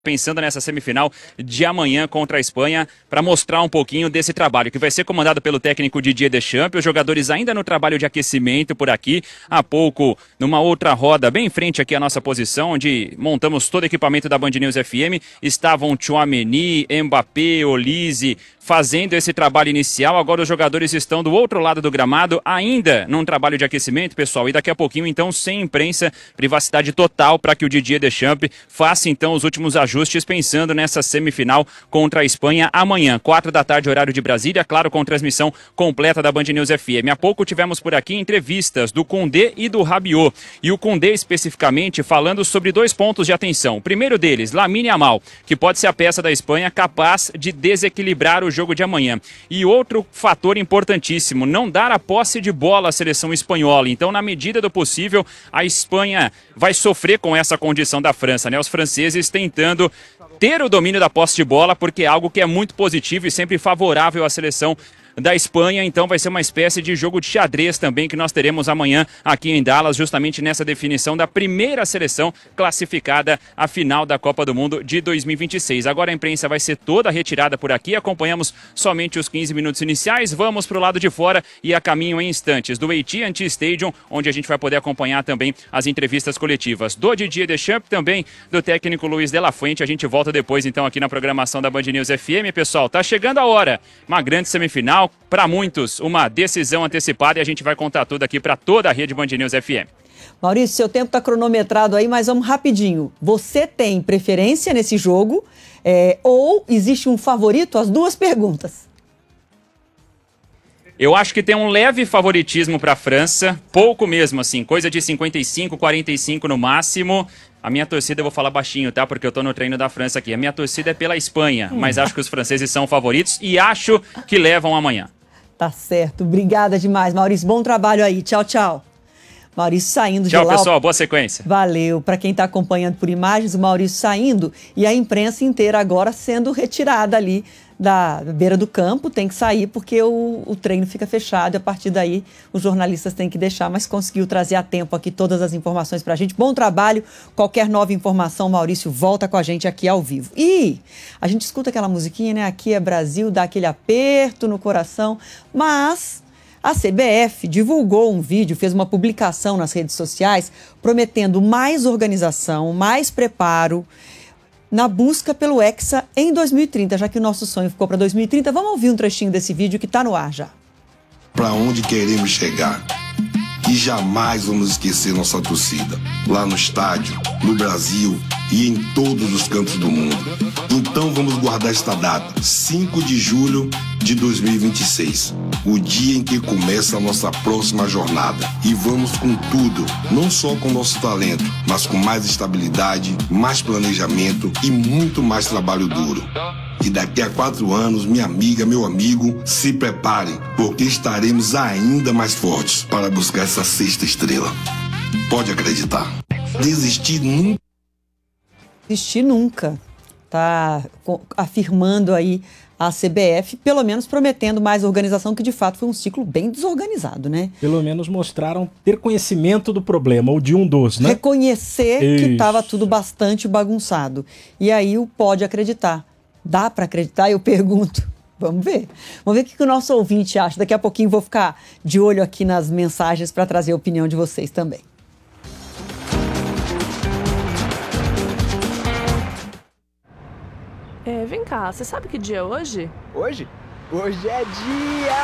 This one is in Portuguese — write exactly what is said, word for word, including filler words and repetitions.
pensando nessa semifinal de amanhã contra a Espanha, para mostrar um pouquinho desse trabalho, que vai ser comandado pelo técnico Didier Deschamps, os jogadores ainda no trabalho de aquecimento por aqui, há pouco, numa outra roda, bem em frente aqui à nossa posição, onde montamos todo o equipamento da Band News F M, estavam Tchouaméni, Mbappé, Olise, fazendo esse trabalho inicial. Agora os jogadores estão do outro lado do gramado, ainda num trabalho de aquecimento, pessoal, e daqui a pouquinho, então, sem imprensa, privacidade total para que o Didier Deschamps faça, então, os últimos ajustes, pensando nessa semifinal contra a Espanha amanhã, quatro da tarde, horário de Brasília, claro, com transmissão completa da Band News F M. Há pouco tivemos por aqui entrevistas do Koundé e do Rabiot, e o Koundé especificamente falando sobre dois pontos de atenção. O primeiro deles, Lamine Yamal, que pode ser a peça da Espanha capaz de desequilibrar o jogo de amanhã. E outro fator importantíssimo, não dar a posse de bola à seleção espanhola. Então, na medida do possível, a Espanha vai sofrer com essa condição da França, né? Os franceses tentando ter o domínio da posse de bola, porque é algo que é muito positivo e sempre favorável à seleção da Espanha, então vai ser uma espécie de jogo de xadrez também que nós teremos amanhã aqui em Dallas, justamente nessa definição da primeira seleção classificada à final da Copa do Mundo de dois mil e vinte e seis. Agora a imprensa vai ser toda retirada por aqui, acompanhamos somente os quinze minutos iniciais, vamos para o lado de fora e a caminho em instantes do A T and T Stadium, onde a gente vai poder acompanhar também as entrevistas coletivas do Didier Deschamps, também do técnico Luiz de la Fuente. A gente volta depois então aqui na programação da Band News F M, pessoal. Tá chegando a hora, uma grande semifinal, para muitos, uma decisão antecipada, e a gente vai contar tudo aqui para toda a rede Band News F M. Maurício, seu tempo está cronometrado aí, mas vamos rapidinho. Você tem preferência nesse jogo é, ou existe um favorito? As duas perguntas. Eu acho que tem um leve favoritismo para a França, pouco mesmo assim, coisa de cinquenta e cinco, quarenta e cinco no máximo. A minha torcida, eu vou falar baixinho, tá? Porque eu tô no treino da França aqui. A minha torcida é pela Espanha, mas acho que os franceses são favoritos e acho que levam amanhã. Tá certo. Obrigada demais, Maurício. Bom trabalho aí. Tchau, tchau. Maurício saindo de lá. Tchau, pessoal. Boa sequência. Valeu. Para quem está acompanhando por imagens, o Maurício saindo e a imprensa inteira agora sendo retirada ali da beira do campo. Tem que sair porque o, o treino fica fechado e a partir daí os jornalistas têm que deixar, mas conseguiu trazer a tempo aqui todas as informações para a gente. Bom trabalho. Qualquer nova informação, Maurício volta com a gente aqui ao vivo. E a gente escuta aquela musiquinha, né? Aqui é Brasil, dá aquele aperto no coração, mas a C B F divulgou um vídeo, fez uma publicação nas redes sociais prometendo mais organização, mais preparo na busca pelo Hexa em dois mil e trinta, já que o nosso sonho ficou para dois mil e trinta. Vamos ouvir um trechinho desse vídeo que está no ar já. Para onde queremos chegar? E jamais vamos esquecer nossa torcida, lá no estádio, no Brasil e em todos os cantos do mundo. Então vamos guardar esta data, cinco de julho de dois mil e vinte e seis, o dia em que começa a nossa próxima jornada. E vamos com tudo, não só com nosso talento, mas com mais estabilidade, mais planejamento e muito mais trabalho duro. E daqui a quatro anos, minha amiga, meu amigo, se preparem, porque estaremos ainda mais fortes para buscar essa sexta estrela. Pode acreditar. Desistir nunca. Desistir nunca. Tá afirmando aí a C B F, pelo menos prometendo mais organização, que de fato foi um ciclo bem desorganizado, né? Pelo menos mostraram ter conhecimento do problema, ou de um dos, né? Reconhecer Isso. que estava tudo bastante bagunçado. E aí o pode acreditar. Dá para acreditar? Eu pergunto. Vamos ver. Vamos ver o que o nosso ouvinte acha. Daqui a pouquinho vou ficar de olho aqui nas mensagens para trazer a opinião de vocês também. É, vem cá, você sabe que dia é hoje? Hoje? Hoje é dia...